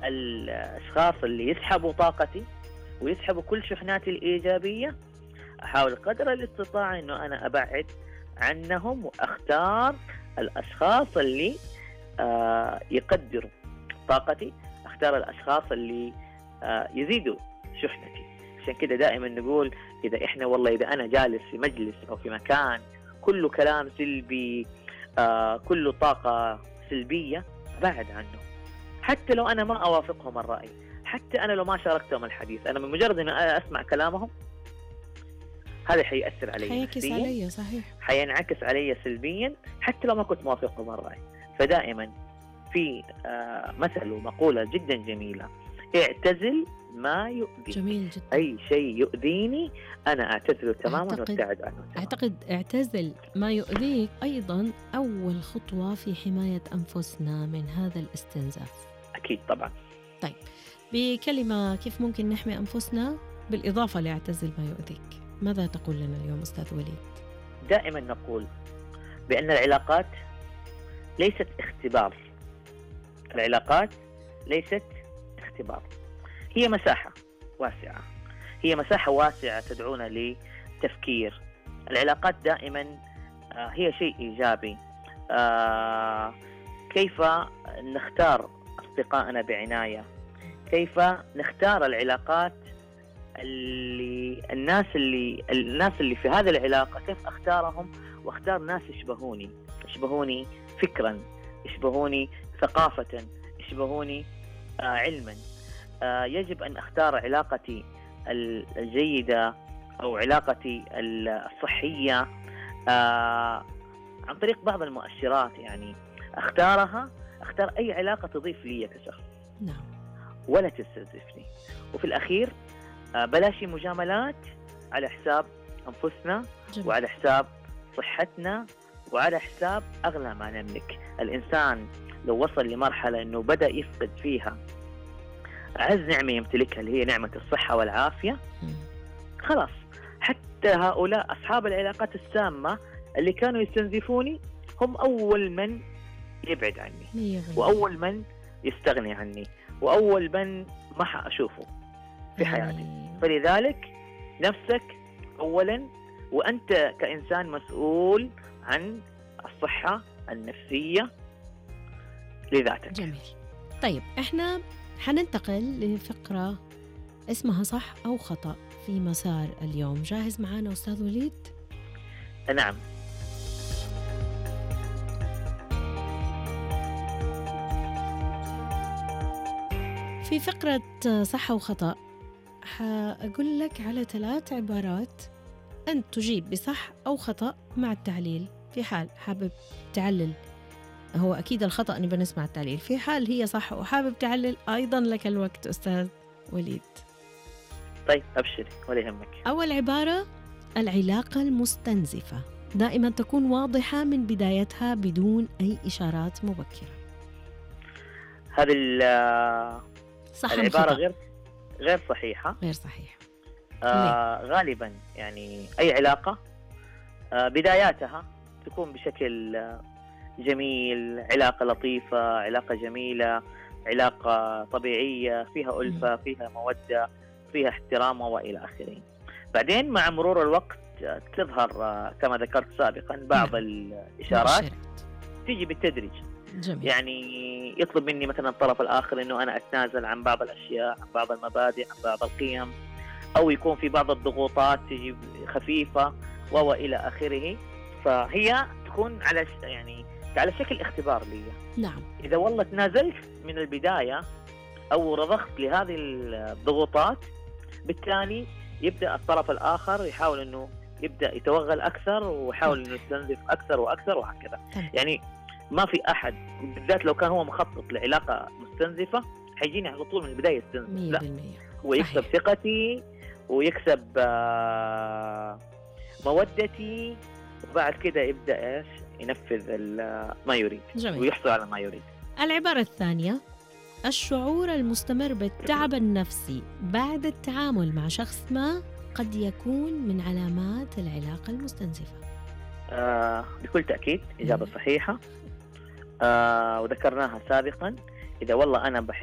الأشخاص اللي يسحبوا طاقتي ويسحبوا كل شحناتي الإيجابية، أحاول قدر الاستطاعة أنه أنا أبعد عنهم وأختار الأشخاص اللي يقدروا طاقتي، أختار الأشخاص اللي يزيدوا شحنتي. عشان كده دائما نقول إذا أنا جالس في مجلس أو في مكان كله كلام سلبي، كله طاقة سلبية، بعد عنه. حتى لو أنا ما أوافقهم الرأي، حتى أنا لو ما شاركتهم الحديث، أنا من مجرد أن أنا أسمع كلامهم هذا حيأثر علي، حيعكس علي، صحيح، حينعكس علي سلبيا حتى لو ما كنت موافقهم الرأي. فدائما في مثل ومقولة جدا جميلة: اعتزل ما يؤذي. جميل جدا. أي شيء يؤذيني أنا أعتزله تماما وابتعد عنه تماما. أعتقد اعتزل ما يؤذيك أيضا أول خطوة في حماية أنفسنا من هذا الاستنزاف. أكيد طبعا. طيب، بكلمة كيف ممكن نحمي أنفسنا بالإضافة لاعتزل ما يؤذيك، ماذا تقول لنا اليوم أستاذ وليد؟ دائما نقول بأن العلاقات ليست اختبار. العلاقات ليست اختبار، هي مساحة واسعة، هي مساحة واسعة تدعونا لتفكير. العلاقات دائما هي شيء إيجابي. كيف نختار أصدقائنا بعناية، كيف نختار العلاقات الناس اللي في هذه العلاقة، كيف أختارهم وأختار ناس يشبهوني فكرا، يشبهوني ثقافة، يشبهوني علما. يجب أن أختار علاقتي الجيدة أو علاقتي الصحية عن طريق بعض المؤشرات، يعني أختار أي علاقة تضيف لي كشخص. نعم. ولا تستنزفني. وفي الأخير بلاش مجاملات على حساب أنفسنا. جميل. وعلى حساب صحتنا وعلى حساب أغلى ما نملك. الإنسان لو وصل لمرحلة أنه بدأ يفقد فيها أعز نعمة يمتلكها اللي هي نعمة الصحة والعافية، خلاص حتى هؤلاء أصحاب العلاقات السامة اللي كانوا يستنزفوني هم أول من يبعد عني وأول من يستغني عني وأول من ما حأشوفه في حياتي. فلذلك نفسك أولا، وأنت كإنسان مسؤول عن الصحة النفسية لذاتك. جميل. طيب، احنا حننتقل لفقرة اسمها صح أو خطأ في مسار اليوم. جاهز معانا أستاذ وليد؟ نعم. في فقرة صح وخطأ هقول لك على 3 عبارات، أنت تجيب بصح أو خطأ مع التعليل. في حال حابب تعلل، هو أكيد الخطأ نبى نسمع التعليل. في حال هي صح وحابب تعلل، أيضا لك الوقت أستاذ وليد. طيب أبشري ولا يهمك. أول عبارة: العلاقة المستنزفة دائما تكون واضحة من بدايتها بدون أي إشارات مبكرة. هذه العبارة غير صحيحة. غير صحيحة. غالبا يعني أي علاقة بداياتها تكون بشكل جميل، علاقة لطيفة، علاقة جميلة، علاقة طبيعية فيها ألفة، فيها مودة، فيها احترام وإلى آخره. بعدين مع مرور الوقت تظهر كما ذكرت سابقا بعض الإشارات تيجي بالتدريج. جميل. يعني يطلب مني مثلا الطرف الآخر أنه أنا أتنازل عن بعض الأشياء، عن بعض المبادئ، عن بعض القيم، أو يكون في بعض الضغوطات تيجي خفيفة وإلى آخره. فهي تكون على شكل اختبار لي. نعم. إذا والله تنازلت من البداية أو رضخت لهذه الضغوطات، بالتالي يبدأ الطرف الآخر يحاول أنه يبدأ يتوغل أكثر ويحاول أنه يستنزف أكثر وأكثر وهكذا. يعني ما في أحد، بالذات لو كان هو مخطط لعلاقة مستنزفة، حيجيني على طول من البداية يستنزف. لا، هو يكسب ثقتي ويكسب مودتي، وبعد كده يبدأ إيش ينفذ ما يريد. جميل. ويحصل على ما يريد. العبارة الثانية: الشعور المستمر بالتعب النفسي بعد التعامل مع شخص ما قد يكون من علامات العلاقة المستنزفة. بكل تأكيد إجابة صحيحة. وذكرناها سابقا. إذا والله أنا بحب